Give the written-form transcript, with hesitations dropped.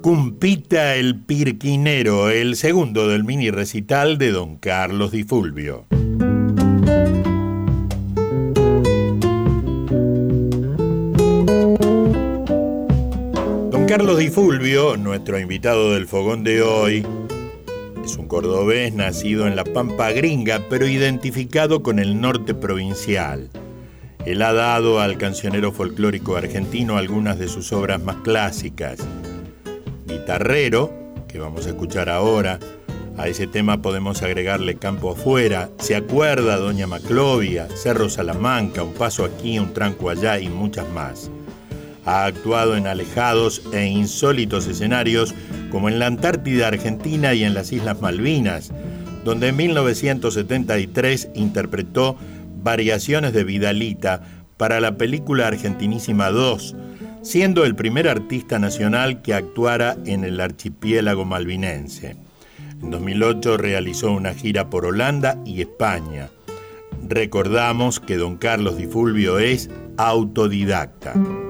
Cumpita el Pirquinero, el segundo del mini recital de Don Carlos Di Fulvio. Don Carlos Di Fulvio, nuestro invitado del fogón de hoy, es un cordobés nacido en la Pampa Gringa, pero identificado con el norte provincial. Él ha dado al cancionero folclórico argentino algunas de sus obras más clásicas. Guitarrero, que vamos a escuchar ahora, a ese tema podemos agregarle Campo Afuera, Se acuerda Doña Maclovia, Cerro Salamanca, Un paso aquí, un tranco allá y muchas más. Ha actuado en alejados e insólitos escenarios como en la Antártida Argentina y en las Islas Malvinas, donde en 1973 interpretó Variaciones de Vidalita para la película Argentinísima 2, siendo el primer artista nacional que actuara en el archipiélago malvinense. En 2008 realizó una gira por Holanda y España. Recordamos que don Carlos Di Fulvio es autodidacta.